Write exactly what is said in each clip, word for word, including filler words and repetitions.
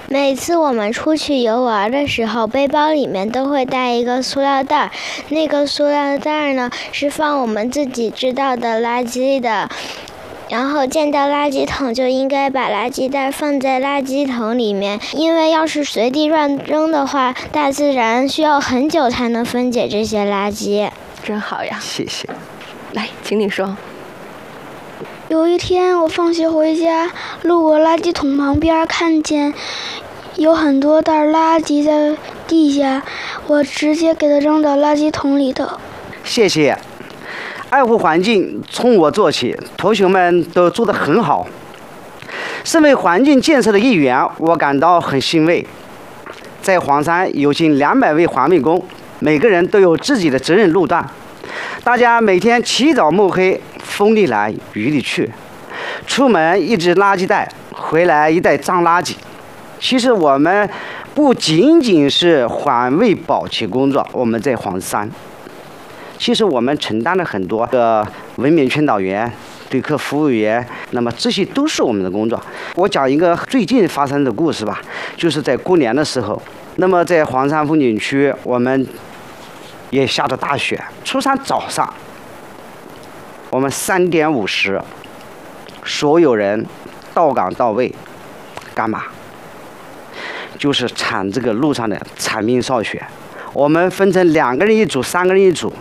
每次我们出去游玩的时候，背包里面都会带一个塑料袋，那个塑料袋呢是放我们自己知道的垃圾的。然后见到垃圾桶就应该把垃圾袋放在垃圾桶里面，因为要是随地乱扔的话，大自然需要很久才能分解这些垃圾。 真好呀！ 谢谢。 来，请你说。 有一天我放学回家，路过垃圾桶旁边，看见有很多袋垃圾在地下，我直接给它扔到垃圾桶里头。 谢谢。爱护环境从我做起，同学们都做得很好。身为环境建设的一员，我感到很欣慰。在黄山有近两百位环卫工，每个人都有自己的责任路段。大家每天起早摸黑，风里来雨里去，出门一只垃圾袋，回来一袋脏垃圾。其实我们不仅仅是环卫保洁工作，我们在黄山。其实我们承担了很多的文明劝导员、对客服务员，那么这些都是我们的工作。我讲一个最近发生的故事吧，就是在过年的时候，那么在黄山风景区，我们也下着大雪。初三早上，我们三点五十，所有人到岗到位，干嘛？就是铲这个路上的铲冰扫雪。我们分成两个人一组，三个人一组。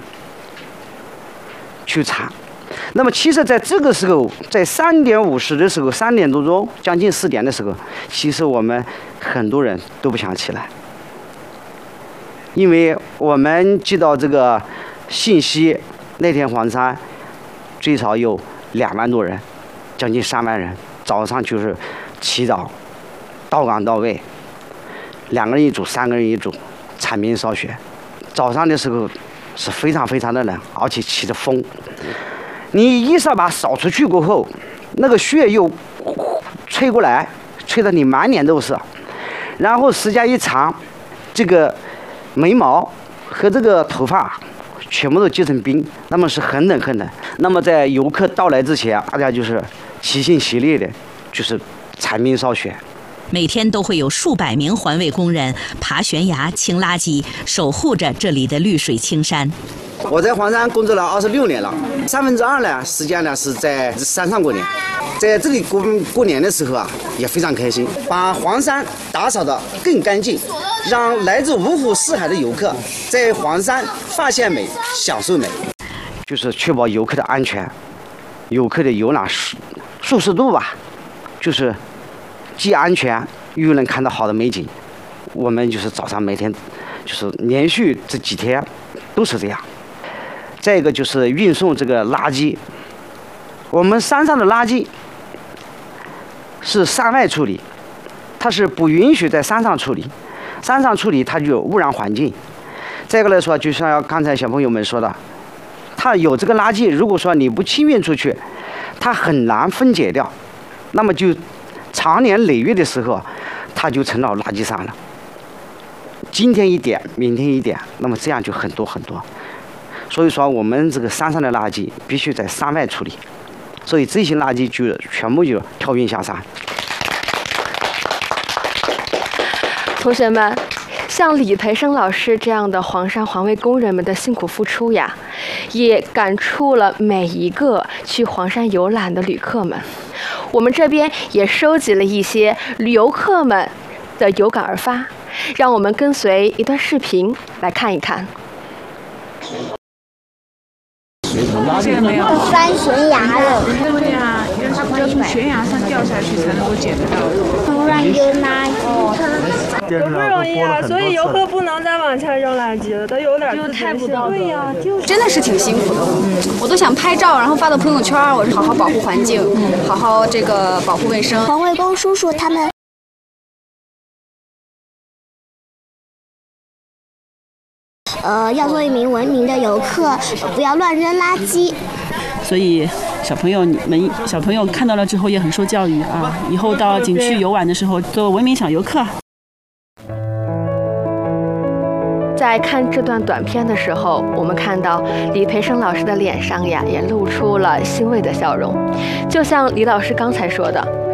去铲，那么其实在这个时候，在三点五十的时候，三点多钟，将近四点的时候，其实我们很多人都不想起来，因为我们接到这个信息，那天黄山最少有两万多人，将近三万人，早上就是起早，到岗到位，两个人一组，三个人一组，铲冰扫雪，早上的时候。是非常非常的冷，而且起着风。你一扫把扫出去过后，那个雪又吹过来，吹得你满脸都是。然后时间一长，这个眉毛和这个头发全部都结成冰，那么是很冷很冷。那么在游客到来之前，大家就是齐心协力的，就是铲冰扫雪。 每天都会有数百名环卫工人爬悬崖、清垃圾，守护着这里的绿水青山。 我在黄山工作了二十六年了，三分之二呢时间呢是在山上过年，在这里过过年的时候啊，也非常开心，把黄山打扫得更干净，让来自五湖四海的游客在黄山发现美、享受美，就是确保游客的安全，游客的游览舒舒适度吧，就是既安全又能看到好的美景。我们就是早上每天就是连续这几天都是这样。再一个就是运送这个垃圾，我们山上的垃圾是山外处理，它是不允许在山上处理，山上处理它就有污染环境。再一个来说，就像刚才小朋友们说的，它有这个垃圾，如果说你不清运出去，它很难分解掉，那么就长年累月的时候，它就成了垃圾山了。今天一点，明天一点，那么这样就很多很多。所以说，我们这个山上的垃圾必须在山外处理，所以这些垃圾就全部就跳运下山。 同学们，像李培生老师这样的黄山环卫工人们的辛苦付出呀，也感触了每一个去黄山游览的旅客们。我们这边也收集了一些游客们的有感而发，让我们跟随一段视频来看一看。 翻悬崖了。 对呀，要是要从悬崖上掉下去才能够捡得到。 突然有垃圾， 不容易啊，所以游客不能再往下扔垃圾了，都有点就太不道德了。 对呀，就真的是挺辛苦的。嗯，我都想拍照，然后发到朋友圈，我是好好保护环境，好好这个保护卫生。 环卫工叔叔他们。呃，要做一名文明的游客，不要乱扔垃圾。 所以小朋友们，小朋友看到了之后也很受教育啊！以后到景区游玩的时候，做文明小游客。 在看这段短片的时候，我们看到李培生老师的脸上呀，也露出了欣慰的笑容。就像李老师刚才说的，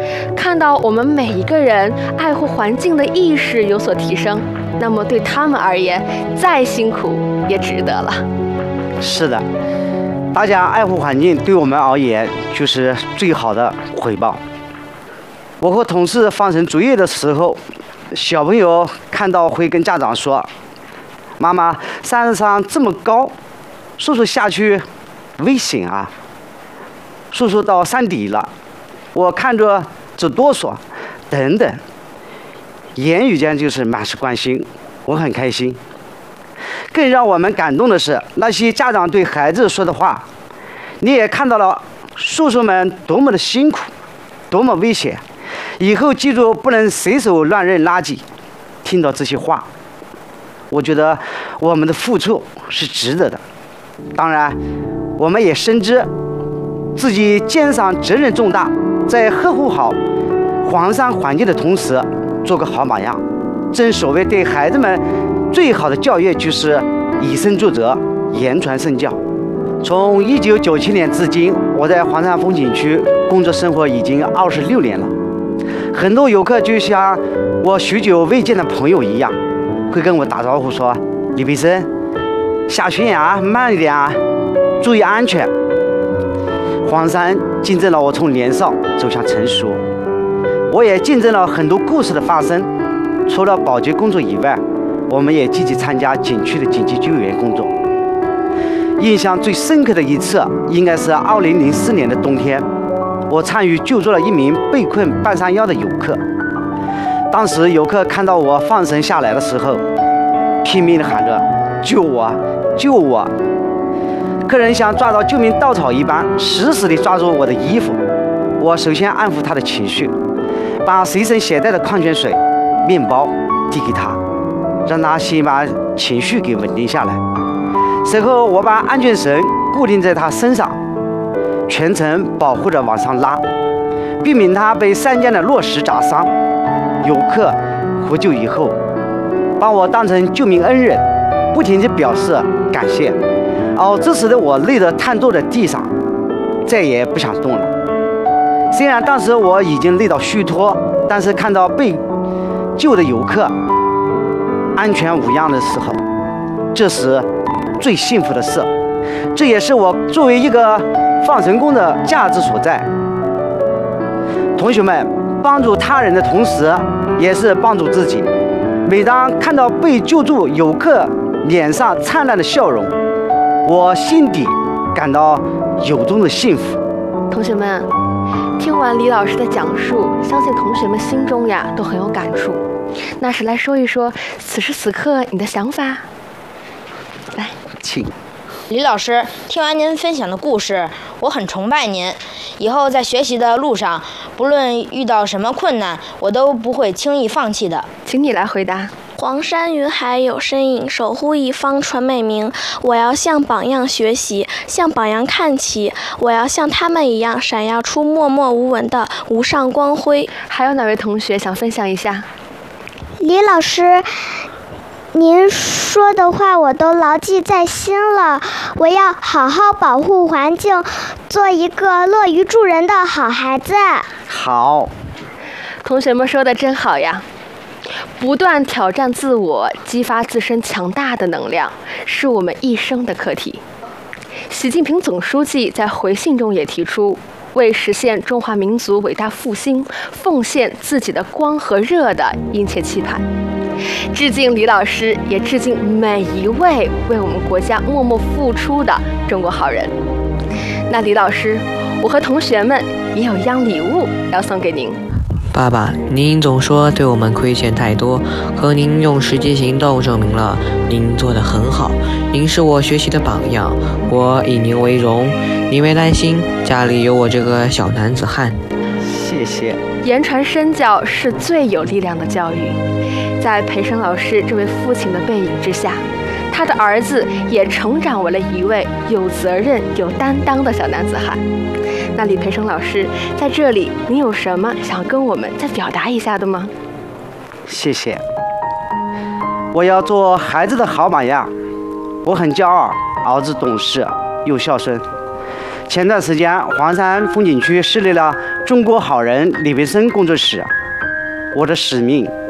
看到我们每一个人爱护环境的意识有所提升，那么对他们而言，再辛苦也值得了。 是的，大家爱护环境对我们而言就是最好的回报。我和同事放绳作业的时候，小朋友看到会跟家长说：“妈妈，山上这么高，叔叔下去危险啊！叔叔到山底了，我看着直哆嗦。”等等，言语间就是满是关心，我很开心。更让我们感动的是，那些家长对孩子说的话，你也看到了叔叔们多么的辛苦，多么危险，以后记住不能随手乱扔垃圾。听到这些话，我觉得我们的付出是值得的。当然，我们也深知自己肩上责任重大，在呵护好黄山环境的同时，做个好榜样。正所谓对孩子们最好的教育就是以身作则，言传身教。从一九九七年至今，我在黄山风景区工作生活已经二十六年了。很多游客就像我许久未见的朋友一样，会跟我打招呼说：“李培生，下悬崖慢一点啊，注意安全。”黄山见证了我从年少走向成熟，我也见证了很多故事的发生。除了保洁工作以外，我们也积极参加景区的紧急救援工作。印象最深刻的一次，应该是二零零四年的冬天，我参与救助了一名被困半山腰的游客。当时游客看到我放绳下来的时候，拼命地喊着：“救我，救我！”客人像抓到救命稻草一般，死死地抓住我的衣服。我首先安抚他的情绪，把随身携带的矿泉水、面包递给他，让他先把情绪给稳定下来。随后，我把安全绳固定在他身上，全程保护着往上拉，避免他被山间的落石砸伤。游客获救以后，把我当成救命恩人，不停地表示感谢。而这时的我累得瘫坐在地上，再也不想动了。虽然当时我已经累到虚脱，但是看到被救的游客安全无恙的时候，这是最幸福的事。这也是我作为一个放绳工的价值所在。同学们，帮助他人的同时，也是帮助自己。每当看到被救助游客脸上灿烂的笑容，我心底感到由衷的幸福。 同学们，听完李老师的讲述，相信同学们心中呀都很有感触。那是来说一说此时此刻你的想法。来， 请。 李老师，听完您分享的故事，我很崇拜您。以后在学习的路上，不论遇到什么困难，我都不会轻易放弃的。 请你来回答。 黄山云海有身影，守护一方传美名。我要向榜样学习，向榜样看齐。我要像他们一样，闪耀出默默无闻的无上光辉。 还有哪位同学想分享一下？ 李老师，您说的话我都牢记在心了。我要好好保护环境，做一个乐于助人的好孩子。 好， 同学们说的真好呀！不断挑战自我，激发自身强大的能量，是我们一生的课题。习近平总书记在回信中也提出，为实现中华民族伟大复兴，奉献自己的光和热的殷切期盼。致敬李老师，也致敬每一位为我们国家默默付出的中国好人。那李老师，我和同学们也有一样礼物要送给您。 爸爸，您总说对我们亏欠太多，可您用实际行动证明了您做得很好。您是我学习的榜样，我以您为荣。您别担心，家里有我这个小男子汉。 谢谢。 言传身教是最有力量的教育。在培生老师这位父亲的背影之下，他的儿子也成长为了一位有责任、有担当的小男子汉。那李培生老师，在这里您有什么想跟我们再表达一下的吗？ 谢谢。我要做孩子的好榜样。我很骄傲，儿子懂事又孝顺。前段时间，黄山风景区设立了中国好人李培生工作室，我的使命